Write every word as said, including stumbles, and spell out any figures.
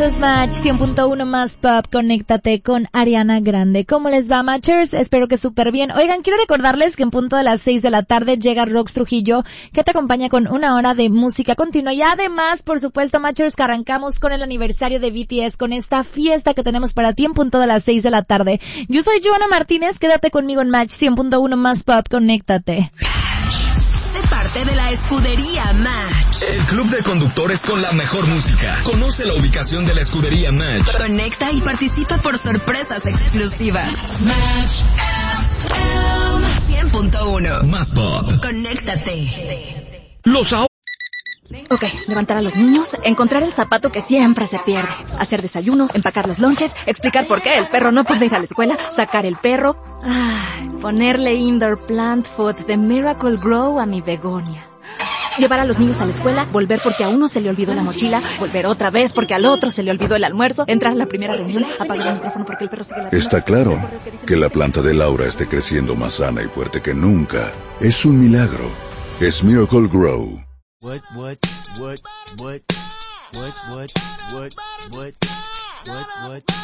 Esto es Match cien punto uno más Pop. Conéctate con Ariana Grande. ¿Cómo les va, Matchers? Espero que súper bien. Oigan, quiero recordarles que en punto de las seis de la tarde llega Rox Trujillo, que te acompaña con una hora de música continua. Y además, por supuesto, Matchers, que arrancamos con el aniversario de B T S, con esta fiesta que tenemos para ti en punto de las seis de la tarde. Yo soy Joana Martínez, quédate conmigo en Match cien punto uno más Pop. Conéctate. Sé parte de la escudería Match. El club de conductores con la mejor música. Conoce la ubicación de la escudería Match. Conecta y participa por sorpresas exclusivas. Match cien punto uno más Pop. Conéctate. Los ahor- Ok, levantar a los niños, encontrar el zapato que siempre se pierde, hacer desayuno, empacar los lonches, explicar por qué el perro no puede ir a la escuela, sacar el perro, ay, ponerle indoor plant food de Miracle Grow a mi begonia. Llevar a los niños a la escuela, volver porque a uno se le olvidó la mochila, volver otra vez porque al otro se le olvidó el almuerzo, entrar a la primera reunión, apagar el micrófono porque el perro sigue ladrando. Está claro que la planta de Laura esté creciendo más sana y fuerte que nunca. Es un milagro. Es Miracle Grow. What, what, what, what, what, what, what, what, what, what.